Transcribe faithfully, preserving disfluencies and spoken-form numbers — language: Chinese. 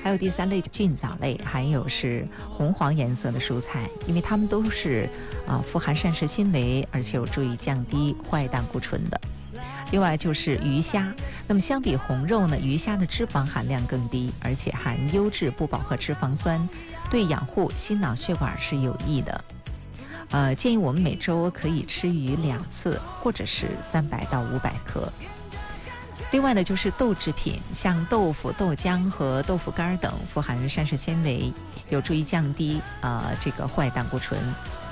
还有第三类菌藻类，含有是红黄颜色的蔬菜，因为它们都是啊富含膳食纤维，而且有助于降低坏胆固醇的。另外就是鱼虾，那么相比红肉呢，鱼虾的脂肪含量更低，而且含优质不饱和脂肪酸，对养护心脑血管是有益的。呃，建议我们每周可以吃鱼两次，或者是三百到五百克。另外呢，就是豆制品，像豆腐、豆浆和豆腐干等，富含膳食纤维，有助于降低呃这个坏胆固醇。